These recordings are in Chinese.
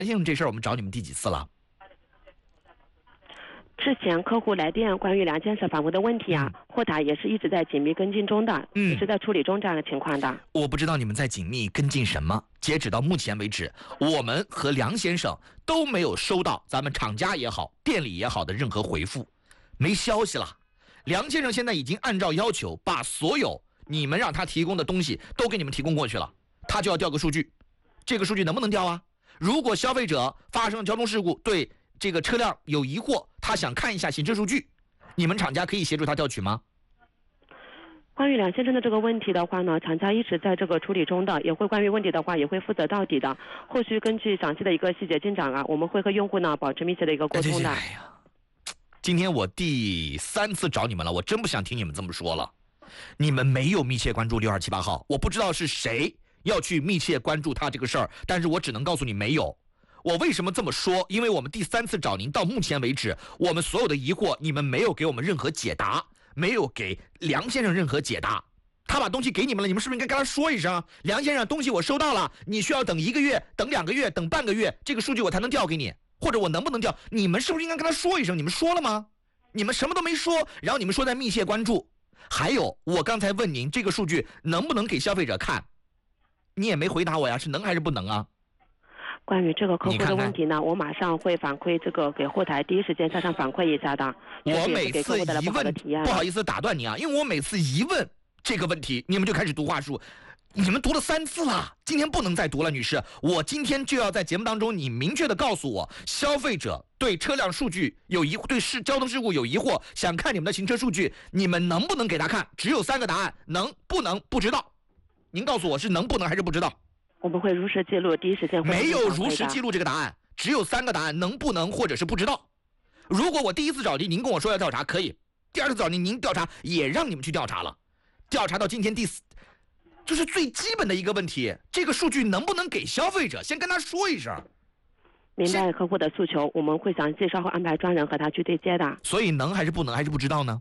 先生，这事儿我们找你们第几次了？ 之前客户来电关于梁建设返回的问题啊，后台也是一直在紧密跟进中的，一直在处理中这样的情况的。 我不知道你们在紧密跟进什么。截止到目前为止，我们和梁先生都没有收到咱们厂家也好、店里也好的任何回复，没消息了。梁先生现在已经按照要求把所有你们让他提供的东西都给你们提供过去了，他就要调个数据，这个数据能不能调啊？如果消费者发生交通事故，对这个车辆有疑惑，他想看一下行车数据，你们厂家可以协助他调取吗？ 关于梁先生的这个问题的话呢，厂家一直在这个处理中的，也会关于问题的话也会负责到底的。后续根据详细的一个细节进展啊，我们会和用户呢保持密切的一个沟通的。 哎呀，今天我第3次找你们了，我真不想听你们这么说了。你们没有密切关注6278号，我不知道是谁要去密切关注他这个事儿，但是我只能告诉你没有。我为什么这么说？因为我们第3次找您，到目前为止，我们所有的疑惑，你们没有给我们任何解答，没有给梁先生任何解答。他把东西给你们了，你们是不是应该跟他说一声？梁先生，东西我收到了，你需要等1个月、等2个月、等半个月，这个数据我才能调给你，或者我能不能调？你们是不是应该跟他说一声？你们说了吗？你们什么都没说，然后你们说在密切关注。还有，我刚才问您这个数据能不能给消费者看，你也没回答我呀，是能还是不能啊？ 关于这个客户的问题呢，我马上会反馈这个给后台，第一时间向上反馈一下的。 我每次一问，不好意思打断你啊，因为我每次一问这个问题，你们就开始读话术，你们读了3次了，今天不能再读了，女士，我今天就要在节目当中，你明确的告诉我，消费者对车辆数据有疑，对交通事故有疑惑，想看你们的行车数据，你们能不能给他看？只有3个答案，能、不能、不知道。您告诉我是能、不能还是不知道？ 我们会如实记录，第一时间会。 没有如实记录这个答案，只有3个答案，能、不能或者是不知道。如果我第1次找您，您跟我说要调查可以；第2次找您，您调查也让你们去调查了，调查到今天第4，就是最基本的一个问题，这个数据能不能给消费者？先跟他说一声。 明白客户的诉求，我们会详细稍后安排专人和他去对接的。 所以能还是不能还是不知道呢？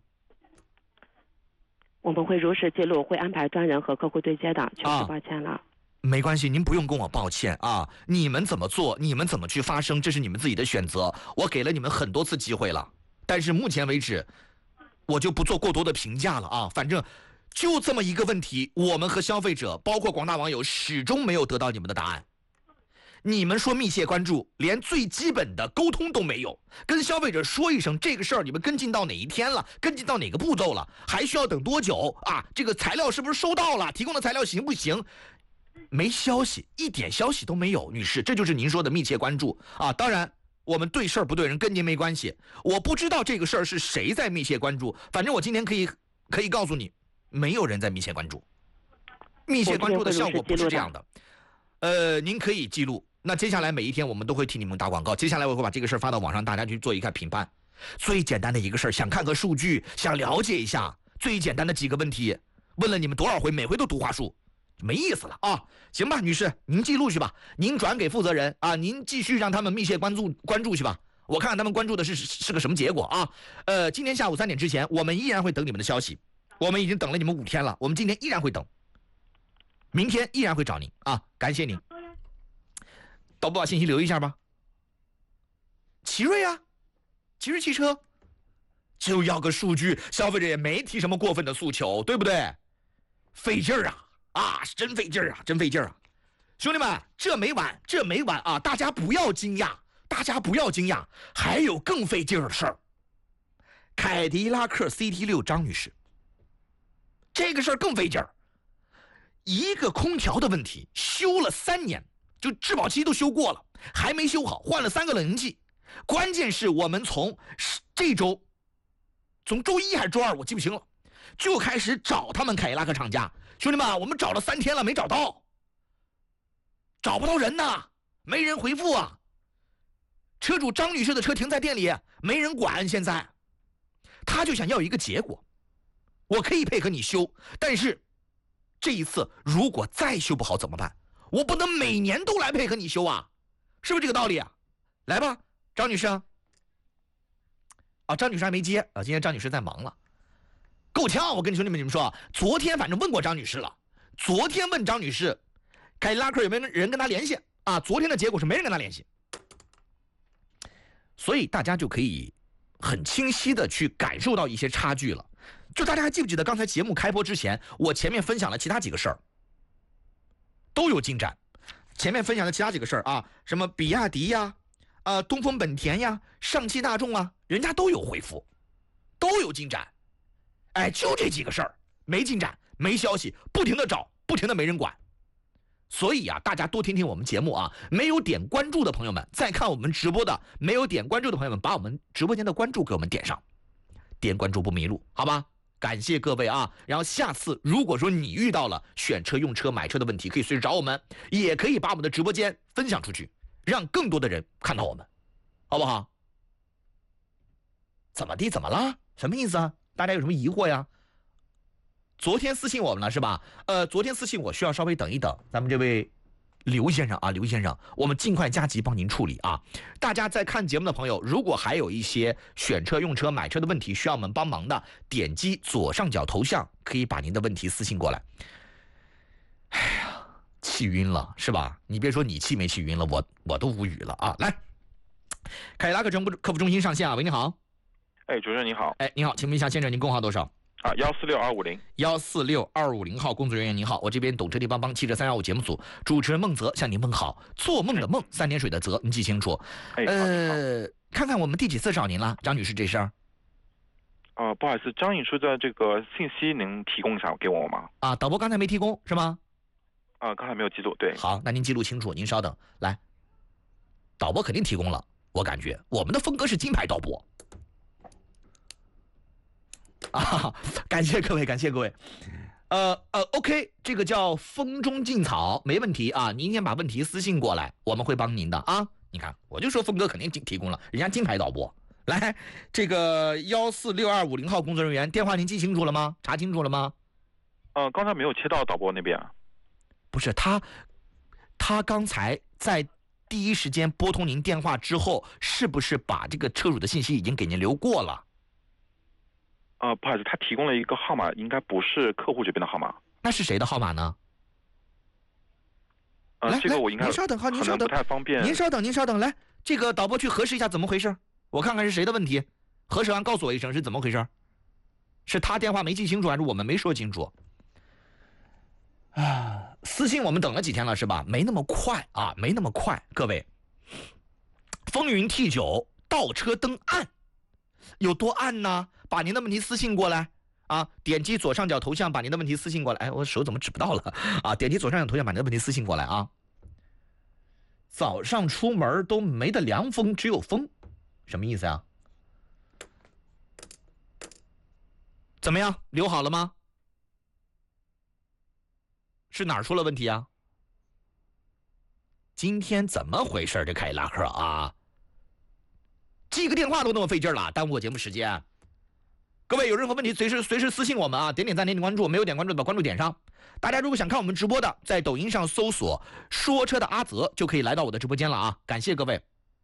我们会如实记录，会安排专人和客户对接的，确实抱歉了。 没关系，您不用跟我抱歉啊！你们怎么做，你们怎么去发声，这是你们自己的选择。我给了你们很多次机会了，但是目前为止，我就不做过多的评价了啊！反正就这么一个问题，我们和消费者，包括广大网友，始终没有得到你们的答案。你们说密切关注，连最基本的沟通都没有，跟消费者说一声这个事儿你们跟进到哪一天了，跟进到哪个步骤了，还需要等多久啊？这个材料是不是收到了？提供的材料行不行？没消息，一点消息都没有，女士，这就是您说的密切关注啊！当然，我们对事儿不对人，跟您没关系。我不知道这个事儿是谁在密切关注，反正我今天可以告诉你，没有人在密切关注。密切关注的效果不是这样的。您可以记录。那接下来每一天我们都会替你们打广告，接下来我会把这个事儿发到网上，大家去做一看评判。最简单的一个事儿，想看个数据，想了解一下，最简单的几个问题，问了你们多少回，每回都读话术。没意思了啊！行吧，女士，您记录去吧，您转给负责人啊，您继续让他们密切关注去吧。我看看他们关注的是个什么结果啊？今天下午3点之前，我们依然会等你们的消息。我们已经等了你们5天了，我们今天依然会等，明天依然会找您啊！感谢您。都不把信息留一下吧。奇瑞啊，奇瑞汽车就要个数据，消费者也没提什么过分的诉求，对不对？费劲儿啊，真费劲儿啊，真费劲儿啊！兄弟们，这没完啊！大家不要惊讶，还有更费劲儿的事儿。凯迪拉克 CT6 张女士，这个事儿更费劲儿。一个空调的问题，修了3年，就质保期都修过了，还没修好，换了3个冷凝剂。关键是我们从这周，从周1还是周2，我记不清了，就开始找他们凯迪拉克厂家。兄弟们，我们找了3天了，没找到，找不到人呐，没人回复啊。车主张女士的车停在店里，没人管。现在他就想要一个结果，我可以配合你修，但是这一次如果再修不好怎么办？我不能每年都来配合你修啊，是不是这个道理啊？来吧，张女士啊，张女士还没接啊，今天张女士在忙了，够呛。我跟兄弟们你们说，昨天反正问过张女士了，昨天问张女士，凯迪拉克有没有人跟她联系啊？昨天的结果是没人跟她联系。 所以大家就可以很清晰的去感受到一些差距了。就大家还记不记得刚才节目开播之前，我前面分享了其他几个事儿，都有进展。前面分享的其他几个事儿啊，什么比亚迪呀、东风本田呀、上汽大众啊，人家都有回复，都有进展。哎，就这几个事儿没进展，没消息，不停的找，不停的没人管。所以啊，大家多听听我们节目啊。没有点关注的朋友们，在看我们直播的没有点关注的朋友们，把我们直播间的关注给我们点上，点关注不迷路，好吧？感谢各位啊！然后下次如果说你遇到了选车、用车、买车的问题，可以随时找我们，也可以把我们的直播间分享出去，让更多的人看到我们，好不好？怎么地？怎么了？什么意思啊？大家有什么疑惑呀？昨天私信我们了是吧？昨天私信我需要稍微等一等，咱们这位刘先生啊，刘先生，我们尽快加急帮您处理啊！大家在看节目的朋友，如果还有一些选车、用车、买车的问题需要我们帮忙的，点击左上角头像，可以把您的问题私信过来。哎呀，气晕了是吧？你别说你气没气晕了，我都无语了啊！来，凯迪拉克客服中心上线啊，喂，你好。 哎，主持人你好。 哎，你好，请问一下先生，您工号多少 ？146250。146 号，工作人员您好，我这边懂车帝帮帮汽车315节目组主持人孟泽向您问好。做梦的梦，3点水的泽，您记清楚。看看我们第几次找您了，张女士这事儿。 不好意思，张女士的这个信息能提供一下给我吗？ 导播刚才没提供是吗？ 刚才没有记录，对。 好，那您记录清楚，您稍等。来，导播肯定提供了，我感觉我们的风格是金牌导播。感谢各位，感谢各位。OK， 这个叫风中劲草，没问题啊。您先把问题私信过来，我们会帮您的啊。你看，我就说峰哥肯定提供了，人家金牌导播。来，这个1465250号工作人员电话您记清楚了吗？查清楚了吗？ 刚才没有切到导播那边。 不是他刚才在第一时间拨通您电话之后，是不是把这个车主的信息已经给您留过了？ 不好意思，他提供了一个号码，应该不是客户这边的号码。 那是谁的号码呢？ 这个我应该您稍等，好，您稍等， 不太方便。 您稍等，来，这个导播去核实一下怎么回事，我看看是谁的问题，核实完告诉我一声是怎么回事，是他电话没记清楚，还是我们没说清楚？私信我们等了几天了是吧？没那么快啊，没那么快，各位。风云 T9 倒车灯暗，有多暗呢？把您的问题私信过来啊！点击左上角头像，把您的问题私信过来。哎，我手怎么指不到了啊？点击左上角头像，把您的问题私信过来啊！早上出门都没得凉风，只有风，什么意思啊？怎么样，留好了吗？是哪儿出了问题啊？今天怎么回事？这凯迪拉克啊，记个电话都那么费劲了，耽误我节目时间。各位有任何问题随时私信我们啊，点赞，点关注，没有点关注的把关注点上。大家如果想看我们直播的，在抖音上搜索说车的阿泽就可以来到我的直播间了啊！感谢各位。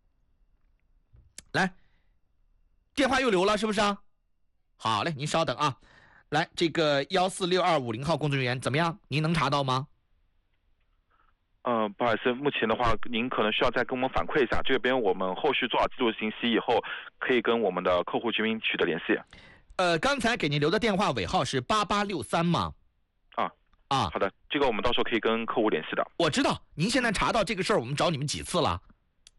来，电话又留了是不是啊？好嘞，您稍等啊。来，这个1465250号工作人员怎么样？您能查到吗？ 不好意思，目前的话，您可能需要再跟我们反馈一下，这边我们后续做好记录信息以后，可以跟我们的客户这边取得联系。 刚才给您留的电话尾号是8863吗？ 好的，这个我们到时候可以跟客户联系的。 我知道，您现在查到这个事儿，我们找你们几次了？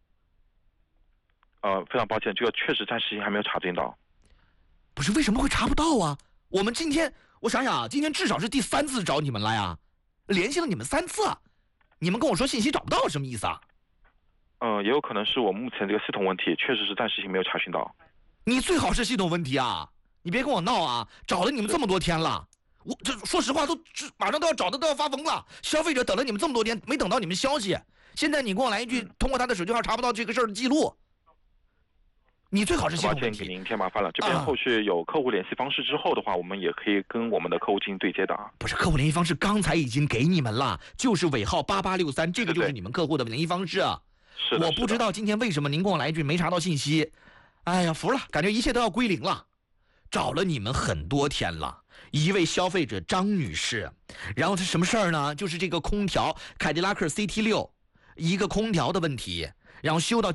非常抱歉，这个确实暂时还没有查证到。 不是，为什么会查不到啊？我们今天，我想想啊，今天至少是第3次找你们了呀，联系了你们3次，你们跟我说信息找不到，什么意思啊？ 也有可能是我们目前这个系统问题，确实是暂时性没有查询到。 你最好是系统问题啊！你别跟我闹啊！找了你们这么多天了，我这说实话马上都要找的都要发疯了。消费者等了你们这么多天，没等到你们消息，现在你跟我来一句，通过他的手机号查不到这个事儿的记录，你最好是系统问题。 抱歉，给您添麻烦了。这边后续有客户联系方式之后的话，我们也可以跟我们的客户进行对接的。 不是，客户联系方式刚才已经给你们了，就是尾号8863，这个就是你们客户的联系方式。 是的。 我不知道今天为什么您跟我来一句没查到信息，哎呀，服了，感觉一切都要归零了。找了你们很多天了，一位消费者张女士，然后是什么事儿呢？就是这个空调凯迪拉克 CT6 一个空调的问题，然后修到